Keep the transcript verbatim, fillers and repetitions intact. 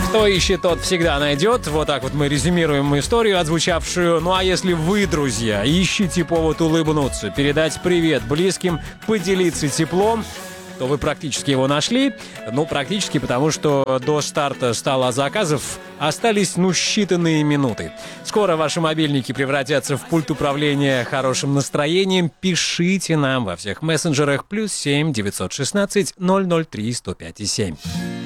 Кто ищет, тот всегда найдет. Вот так вот мы резюмируем историю, отзвучавшую. Ну а если вы, друзья, ищете повод улыбнуться, передать привет близким, поделиться теплом, то вы практически его нашли. Ну, практически, потому что до старта стола заказов остались, ну, считанные минуты. Скоро ваши мобильники превратятся в пульт управления хорошим настроением. Пишите нам во всех мессенджерах плюс семь девятьсот шестнадцать ноль ноль три сто пять и семь.